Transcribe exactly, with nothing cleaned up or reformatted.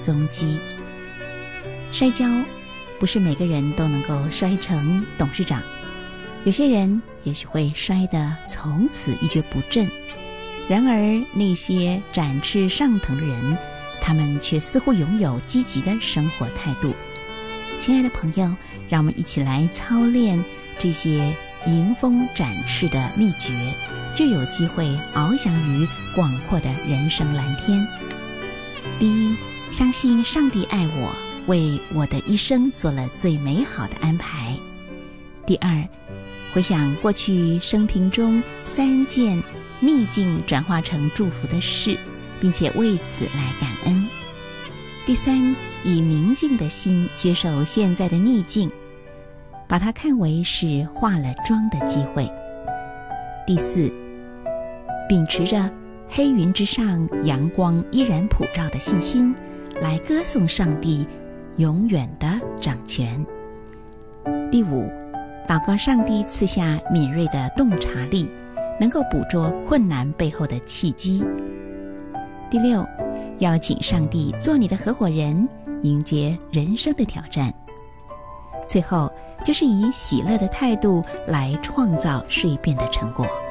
踪迹。摔跤不是每个人都能够摔成董事长，有些人也许会摔得从此一蹶不振。然而那些展翅上腾的人，他们却似乎拥有积极的生活态度。亲爱的朋友，让我们一起来操练这些迎风展翅的秘诀，就有机会翱翔于广阔的人生蓝天。第一，相信上帝爱我，为我的一生做了最美好的安排。第二，回想过去生平中三件逆境转化成祝福的事，并且为此来感恩。第三，以宁静的心接受现在的逆境，把它看为是化了妆的机会。第四，秉持着黑云之上阳光依然普照的信心，来歌颂上帝永远的掌权。第五，祷告上帝赐下敏锐的洞察力，能够捕捉困难背后的契机。第六，邀请上帝做你的合伙人，迎接人生的挑战。最后，就是以喜乐的态度来创造蜕变的成果。